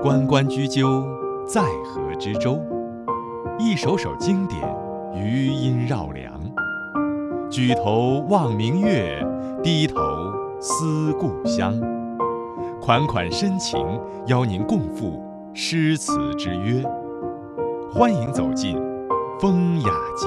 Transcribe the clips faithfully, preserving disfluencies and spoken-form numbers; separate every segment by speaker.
Speaker 1: 关关雎鸠，在河之洲。一首首经典，余音绕梁。举头望明月，低头思故乡。款款深情，邀您共赴诗词之约。欢迎走进风雅集。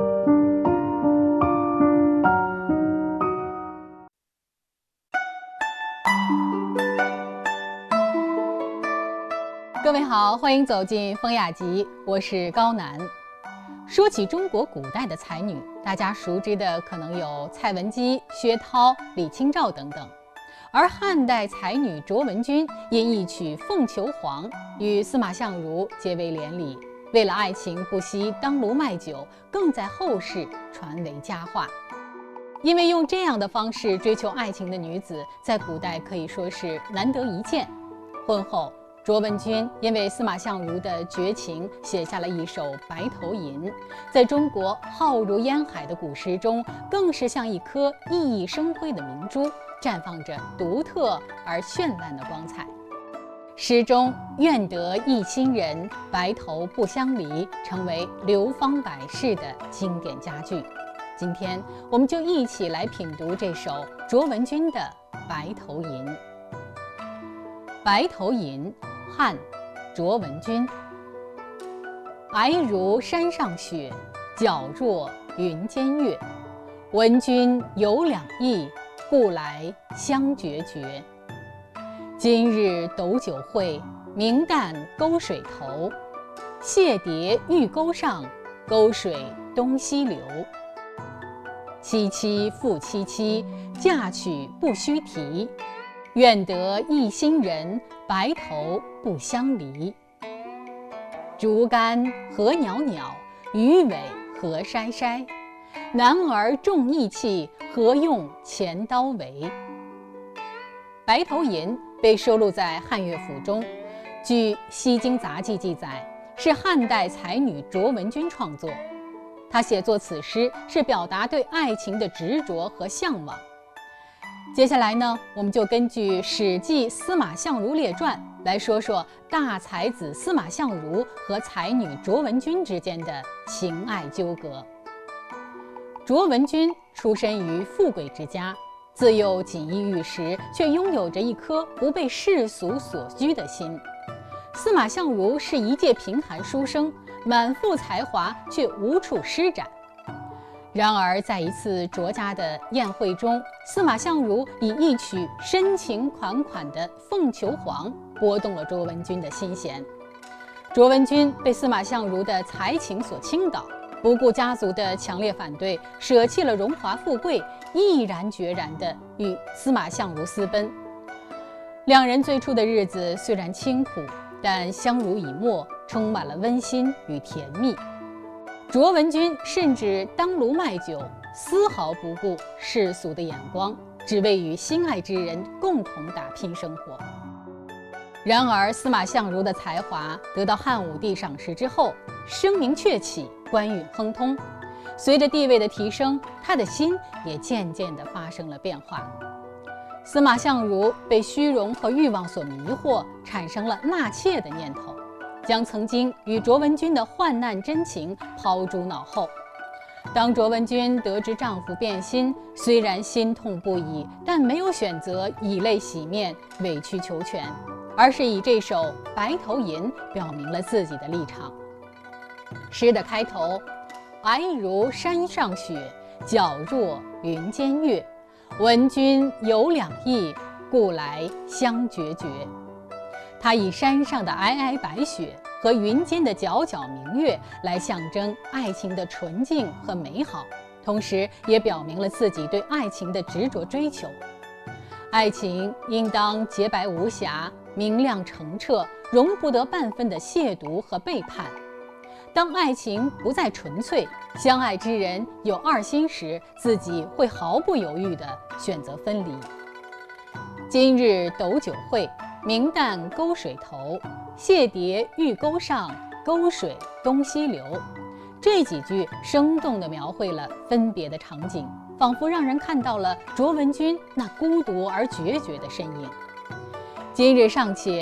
Speaker 2: 各位好，欢迎走进风雅集，我是高楠。说起中国古代的才女，大家熟知的可能有蔡文姬、薛涛、李清照等等。而汉代才女卓文君因一曲《凤求凰》与司马相如结为连理，为了爱情不惜当炉卖酒，更在后世传为佳话。因为用这样的方式追求爱情的女子，在古代可以说是难得一见。婚后，卓文君因为司马相如的绝情，写下了一首《白头吟》，在中国浩如烟海的古诗中，更是像一颗熠熠生辉的明珠，绽放着独特而绚烂的光彩。诗中“愿得一心人，白头不相离”成为流芳百世的经典佳句。今天我们就一起来品读这首卓文君的《白头吟》。《白头吟》汉，卓文君。皑如山上雪，皎若云间月。闻君有两意，故来相决绝。今日斗酒会，明旦沟水头。谢蝶玉钩上，沟水东西流。萋萋复萋萋，嫁娶不须提。愿得一心人，白头不相离。竹竿何袅袅，鱼尾何筛筛。男儿重义气，何用钱刀为？白头吟被收录在汉乐府中，据《西京杂记》记载，是汉代才女卓文君创作。她写作此诗是表达对爱情的执着和向往。接下来呢，我们就根据《史记·司马相如列传》来说说大才子司马相如和才女卓文君之间的情爱纠葛。卓文君出身于富贵之家，自幼锦衣玉食，却拥有着一颗不被世俗所拘的心。司马相如是一介贫寒书生，满腹才华却无处施展。然而在一次卓家的宴会中，司马相如以一曲深情款款的《凤求凰》拨动了卓文君的心弦。卓文君被司马相如的才情所倾倒，不顾家族的强烈反对，舍弃了荣华富贵，毅然决然地与司马相如私奔。两人最初的日子虽然清苦，但相濡以沫，充满了温馨与甜蜜。卓文君甚至当炉卖酒，丝毫不顾世俗的眼光，只为与心爱之人共同打拼生活。然而司马相如的才华得到汉武帝赏识之后，声名鹊起，官运亨通。随着地位的提升，他的心也渐渐地发生了变化。司马相如被虚荣和欲望所迷惑，产生了纳妾的念头，将曾经与卓文君的患难真情抛诸脑后。当卓文君得知丈夫变心，虽然心痛不已，但没有选择以泪洗面、委曲求全，而是以这首《白头吟》表明了自己的立场。诗的开头：皑如山上雪，皎若云间月。闻君有两意，故来相决绝。他以山上的皑皑白雪和云间的皎皎明月来象征爱情的纯净和美好，同时也表明了自己对爱情的执着追求。爱情应当洁白无瑕，明亮澄澈，容不得半分的亵渎和背叛。当爱情不再纯粹，相爱之人有二心时，自己会毫不犹豫地选择分离。今日斗酒会，明旦沟水头。谢蝶玉钩上，沟水东西流。这几句生动地描绘了分别的场景，仿佛让人看到了卓文君那孤独而决绝的身影。今日尚且